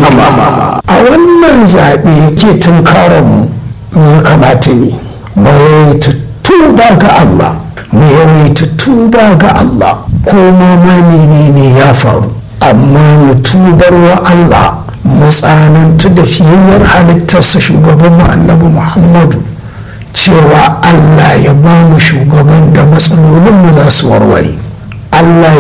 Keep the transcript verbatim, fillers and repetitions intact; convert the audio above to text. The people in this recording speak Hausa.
al'umma. A wannan zaɓe ke tunkaronmu ya kamata ne mu yawaita tuba ga Allah, mu yawaita tuba ga Allah ko ma menene ya faru, amma mu tubar wa Allah, mu tsanantu da fiyayyar halittarsa shugabanmu annabi Muhammadu cewa Allah ya ba mu shugaban da matsalolinmu za su warware. Allah